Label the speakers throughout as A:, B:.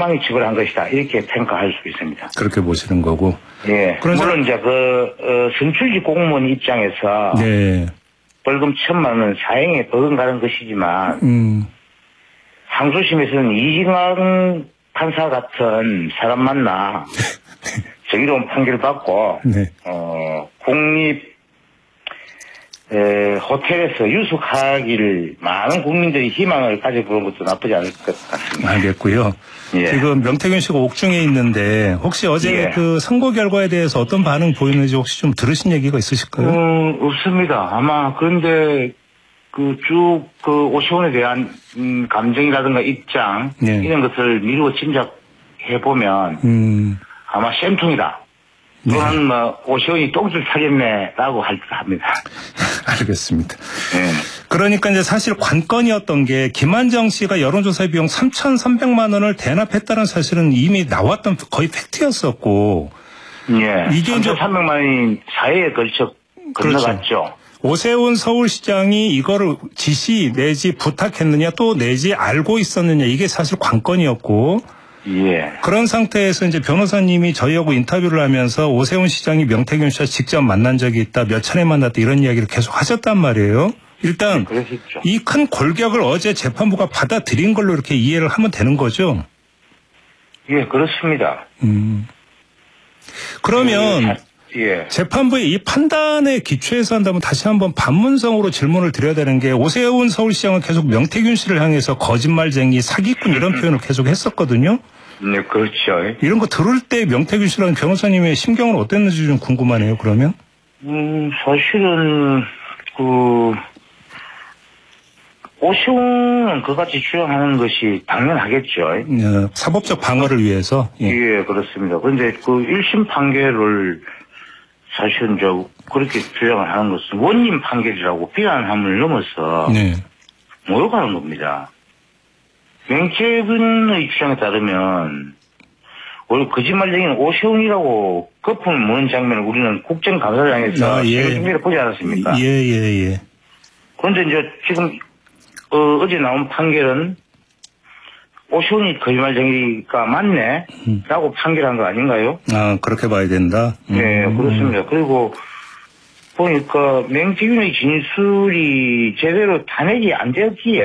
A: 엉망이 처벌한 것이다. 이렇게 평가할 수 있습니다.
B: 그렇게 보시는 거고.
A: 예. 물론 이제 선출직 공무원 입장에서
B: 네.
A: 벌금 1,000만 원 사형에 버금가는 것이지만 항소심에서는 이진강 판사 같은 사람 만나 정의로운 판결을 받고
B: 네.
A: 국립 호텔에서 유숙하기를 많은 국민들이 희망을 가져보는 것도 나쁘지 않을 것 같습니다.
B: 알겠고요.
A: 예. 지금
B: 명태균 씨가 옥중에 있는데 혹시 어제 그 선고 결과에 대해서 어떤 반응 보이는지 혹시 좀 들으신 얘기가 있으실까요?
A: 없습니다. 아마 그런데 오시원에 대한 감정이라든가 입장 이런 것을 미루어 짐작해 보면 아마 쌤통이다. 또는 오시원이 똥줄 타겠네라고 합니다.
B: 알겠습니다.
A: 네.
B: 그러니까 이제 사실 관건이었던 게 김한정 씨가 여론조사 비용 3,300만 원을 대납했다는 사실은 이미 나왔던 거의 팩트였었고.
A: 예. 이게 3,300만 원이 사회에 걸쳐 건너갔죠.
B: 그렇죠. 오세훈 서울시장이 이거를 지시 내지 부탁했느냐 또 내지 알고 있었느냐 이게 사실 관건이었고.
A: 예.
B: 그런 상태에서 이제 변호사님이 저희하고 인터뷰를 하면서 오세훈 시장이 명태균 씨와 직접 만난 적이 있다, 몇 차례 만났다 이런 이야기를 계속 하셨단 말이에요. 일단 이 큰 골격을 어제 재판부가 받아들인 걸로 이렇게 이해를 하면 되는 거죠?
A: 예, 그렇습니다.
B: 그러면 재판부의 이 판단에 기초해서 한다면 다시 한번 반문성으로 질문을 드려야 되는 게 오세훈 서울시장은 계속 명태균 씨를 향해서 거짓말쟁이, 사기꾼 이런 표현을 계속 했었거든요.
A: 네, 그렇죠.
B: 이런 거 들을 때 명태균 씨라는 변호사님의 심경은 어땠는지 좀 궁금하네요, 그러면.
A: 사실은, 오시훈은 그같이 주장하는 것이 당연하겠죠.
B: 사법적 방어를 위해서.
A: 예, 그렇습니다. 그런데 1심 판결을 사실은 그렇게 주장을 하는 것은 원님 판결이라고 비난함을 넘어서 모욕하는 겁니다. 명태균의 주장에 따르면 원래 거짓말쟁이는 오세훈이라고 거품을 무는 장면을 우리는 국정감사장에서 준비를 보지 않았습니까?
B: 예.
A: 그런데 이제 지금 어제 나온 판결은 오세훈이 거짓말쟁이가 맞네 라고 판결한 거 아닌가요?
B: 그렇게 봐야 된다?
A: 네, 그렇습니다. 그리고 보니까 명태균의 진술이 제대로 탄핵이 안 되었기에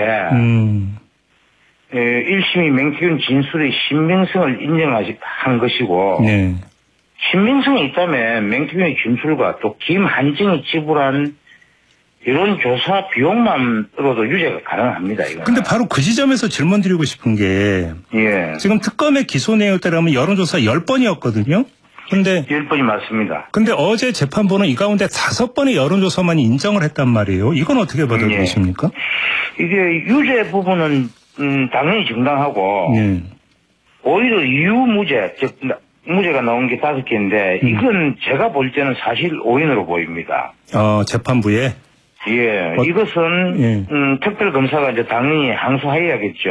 A: 1심이 명태균 진술의 신빙성을 인정한 것이고 신빙성이 있다면 명태균의 진술과 또 김한정이 지불한 이런 조사 비용만으로도 유죄가 가능합니다.
B: 그런데 바로 그 지점에서 질문 드리고 싶은 게 지금 특검의 기소 내용에 따르면 여론조사 10번이었거든요. 근데
A: 10번이 맞습니다.
B: 근데 어제 재판부는 이 가운데 5번의 여론조사만 인정을 했단 말이에요. 이건 어떻게 받아들이십니까?
A: 이게 유죄 부분은 당연히 정당하고 오히려 유무죄, 즉 무죄가 나온 게 5개인데 이건 제가 볼 때는 사실 오인으로 보입니다.
B: 재판부에?
A: 예, 이것은 특별검사가 이제 당연히 항소해야겠죠.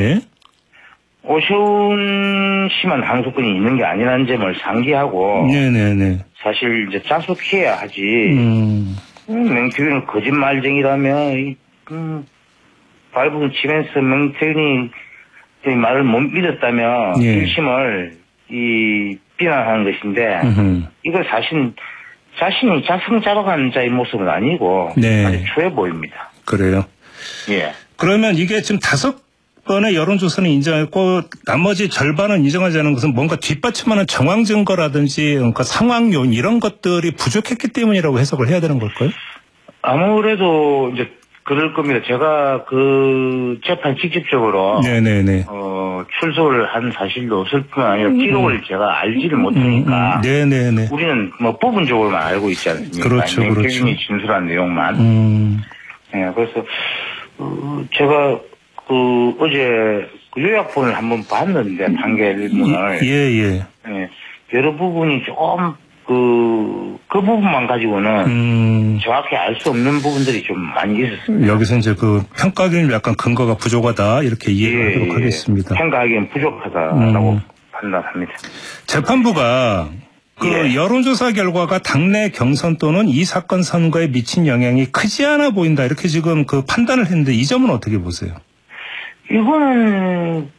A: 오세훈 씨만 항소권이 있는 게 아니라는 점을 상기하고 사실 이제 자숙해야 하지. 명태균은 거짓말쟁이라며 발부를 치면서 명태균이 말을 못 믿었다며 1심을 비난하는 것인데 이건 사실 자신이 자승자박한 자의 모습은 아니고 아주 추해 보입니다.
B: 그래요?
A: 예.
B: 그러면 이게 지금 5번의 여론조사는 인정했고 나머지 절반은 인정하지 않은 것은 뭔가 뒷받침하는 정황 증거라든지 그러니까 상황 요인 이런 것들이 부족했기 때문이라고 해석을 해야 되는 걸까요?
A: 아무래도 이제 그럴 겁니다. 제가 재판 직접적으로 출석을 한 사실도 없을 뿐 아니라 기록을 제가 알지를 못하니까 우리는 부분적으로만 알고 있지 않습니까?
B: 그렇죠.
A: 명태균이 진술한 내용만. 그래서 제가 어제 요약본을 한번 봤는데 판결문을 여러 부분이 좀 그 부분만 가지고는 정확히 알 수 없는 부분들이 좀 많이 있었습니다.
B: 여기서 이제 평가하기는 약간 근거가 부족하다 이렇게 이해하도록 하겠습니다.
A: 평가하기는 부족하다라고 판단합니다.
B: 재판부가 여론조사 결과가 당내 경선 또는 이 사건 선거에 미친 영향이 크지 않아 보인다 이렇게 지금 판단을 했는데 이 점은 어떻게 보세요?
A: 이거는